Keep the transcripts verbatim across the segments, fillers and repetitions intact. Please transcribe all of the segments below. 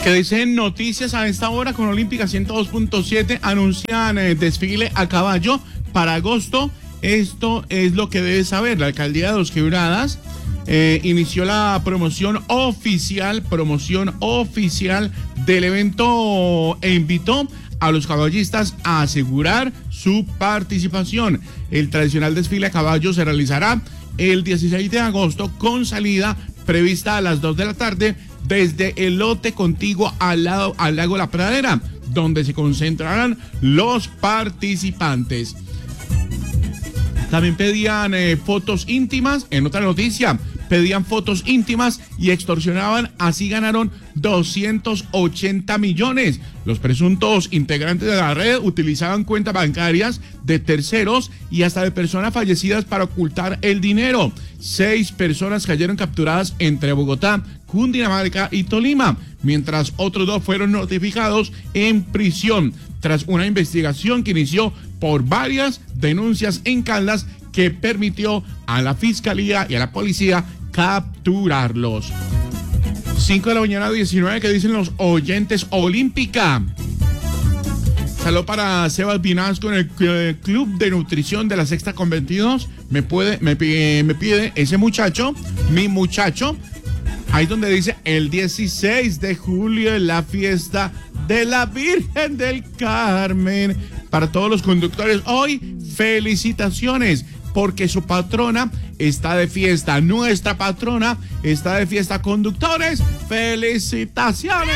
Que dicen noticias a esta hora con Olímpica ciento dos punto siete, anuncian eh, desfile a caballo para agosto. Esto es lo que debes saber. La alcaldía de Dos Quebradas eh, inició la promoción oficial, promoción oficial del evento e invitó a los caballistas a asegurar su participación. El tradicional desfile a caballo se realizará el dieciséis de agosto con salida prevista a las dos de la tarde desde el lote contiguo al lado al lago La Pradera, donde se concentrarán los participantes. También pedían eh, fotos íntimas. En otra noticia, pedían fotos íntimas y extorsionaban, así ganaron doscientos ochenta millones. Los presuntos integrantes de la red utilizaban cuentas bancarias de terceros y hasta de personas fallecidas para ocultar el dinero. Seis personas cayeron capturadas entre Bogotá, Cundinamarca y Tolima, mientras otros dos fueron notificados en prisión tras una investigación que inició por varias denuncias en Caldas que permitió a la Fiscalía y a la Policía capturarlos. cinco de la mañana, diecinueve, que dicen los oyentes. Olímpica. Saludo para Sebas Vinasco en el eh, Club de Nutrición de la Sexta con veintidós. Me puede, me pide, me pide ese muchacho, mi muchacho. Ahí donde dice el dieciséis de julio es la fiesta de la Virgen del Carmen. Para todos los conductores hoy, felicitaciones, porque su patrona está de fiesta. Nuestra patrona está de fiesta. Conductores, felicitaciones.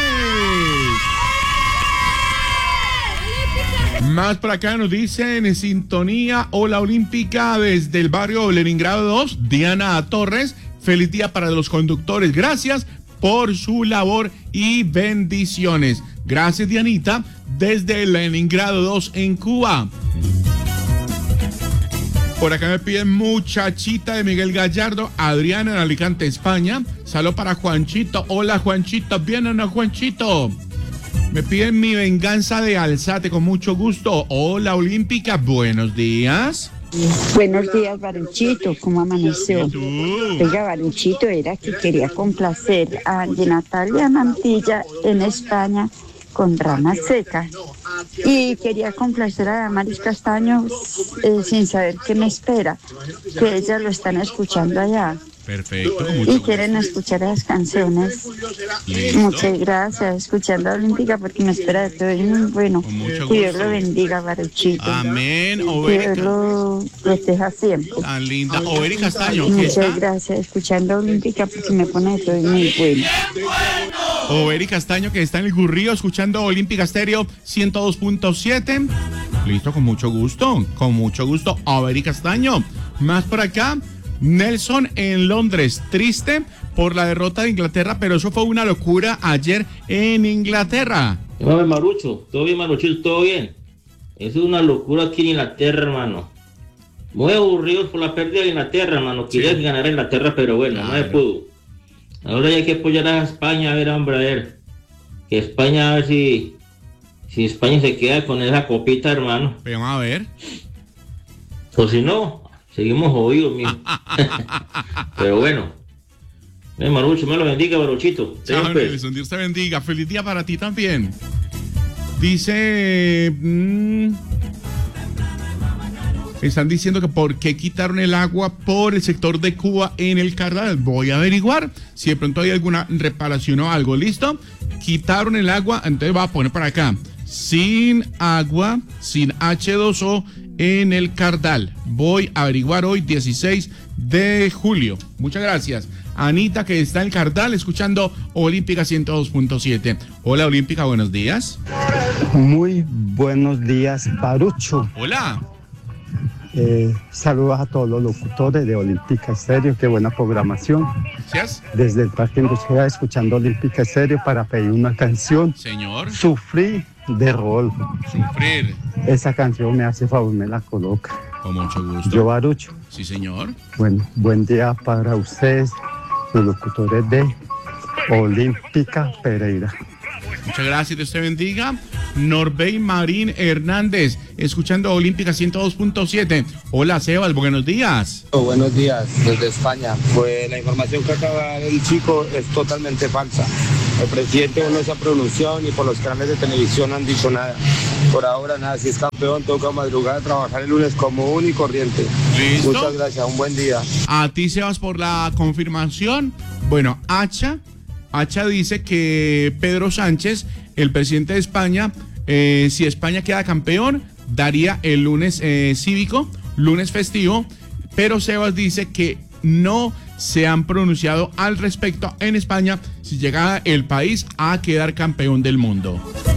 Más por acá nos dicen en sintonía. Hola Olímpica desde el barrio Leningrado dos. Diana Torres. Feliz día para los conductores. Gracias por su labor y bendiciones. Gracias, Dianita, desde Leningrado dos en Cuba. Por acá me piden muchachita de Miguel Gallardo, Adriana en Alicante, España. Saludo para Juanchito. Hola, Juanchito. ¿Bien o no, Juanchito? Me piden mi venganza de Alzate con mucho gusto. Hola, Olímpica. Buenos días. Buenos días, Baruchito, ¿cómo amaneció? Oiga, Baruchito, era que quería complacer a Angie Natalia Mantilla en España con Rana Seca y quería complacer a Damaris Castaño eh, sin saber qué me espera, que ellas lo están escuchando allá. Perfecto. Y quieren escuchar esas canciones. ¿Listo? Muchas gracias, escuchando a Olímpica porque me espera de todo y muy bueno. Que Dios lo bendiga, Baruchito. Amén. Que Dios lo proteja siempre. Tan linda. Overi Castaño. Muchas gracias, escuchando a Olímpica porque me pone de todo y muy bueno. Overi Castaño, que está en el Gurrío escuchando Olímpica Estéreo ciento dos punto siete. Listo, con mucho gusto. Con mucho gusto. Overi Castaño. Más por acá. Nelson en Londres, triste por la derrota de Inglaterra, pero eso fue una locura ayer en Inglaterra. Hola, Marucho, todo bien, Maruchito, todo bien. Eso es una locura aquí en Inglaterra, hermano. Muy aburridos por la pérdida de Inglaterra, hermano. Quería sí. ganar a Inglaterra, pero bueno, claro. No se pudo. Ahora ya hay que apoyar a España, a ver, hombre, a ver. Que España, a ver si, si España se queda con esa copita, hermano. Pero vamos a ver. O si no, seguimos jodidos, mijo. Pero bueno. Eh, Marucho, me lo bendiga, Maruchito. Chao, Nelson, Dios te bendiga. Feliz día para ti también. Dice... Mmm, están diciendo que por qué quitaron el agua por el sector de Cuba en el Cardal. Voy a averiguar si de pronto hay alguna reparación o algo. ¿Listo? Quitaron el agua, entonces va a poner para acá. Sin agua, sin hache dos o en el Cardal. Voy a averiguar hoy, dieciséis de julio. Muchas gracias. Anita, que está en el Cardal, escuchando Olímpica ciento dos punto siete. Hola, Olímpica, buenos días. Muy buenos días, Barucho. Hola. Eh, saludos a todos los locutores de Olímpica Estéreo, qué buena programación. Gracias. Desde el Parque Industrial, escuchando Olímpica Estéreo para pedir una canción. Señor. Sufrí de Rol. Sufrir. Esa canción me hace favor, me la coloca. Con mucho gusto. Yo, Barucho. Sí, señor. Bueno, buen día para ustedes, los locutores de Olímpica Pereira. Muchas gracias, Dios te bendiga. Norbey Marín Hernández, escuchando Olímpica ciento dos punto siete. Hola, Sebas, buenos días. Oh, buenos días, desde España. Pues la información que acaba el chico es totalmente falsa. El presidente no se ha pronunciado ni por los canales de televisión han dicho nada. Por ahora nada, si es campeón toca madrugar a trabajar el lunes común y corriente. ¿Listo? Muchas gracias, un buen día. A ti, Sebas, por la confirmación. Bueno, Hacha, Hacha dice que Pedro Sánchez, el presidente de España, eh, si España queda campeón, daría el lunes eh, cívico, lunes festivo, pero Sebas dice que no se han pronunciado al respecto en España si llega el país a quedar campeón del mundo.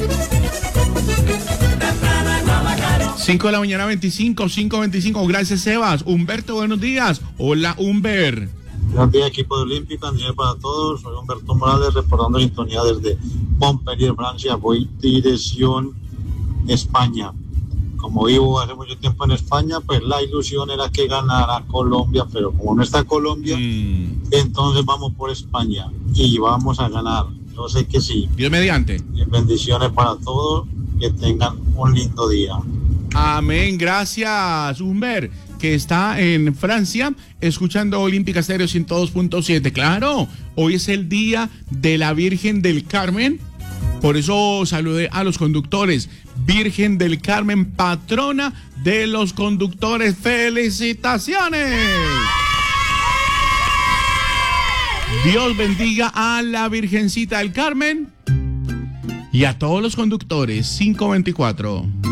cinco de la mañana, veinticinco, cinco veinticinco. Gracias, Sebas. Humberto, buenos días. Hola, Humber. Buenos días, equipo de Olímpica. Un día para todos. Soy Humberto Morales, reportando sintonía desde Montpellier, Francia. Voy dirección España. Como vivo hace mucho tiempo en España, pues la ilusión era que ganara Colombia, pero como no está Colombia, mm. entonces vamos por España y vamos a ganar. Yo sé que sí. Dios mediante. Bendiciones para todos. Que tengan un lindo día. Amén, gracias, Humber, que está en Francia escuchando Olímpica Estéreo ciento dos punto siete. Claro, hoy es el día de la Virgen del Carmen, por eso saludé a los conductores. Virgen del Carmen, patrona de los conductores, ¡felicitaciones! Dios bendiga a la Virgencita del Carmen y a todos los conductores. Cinco veinticuatro.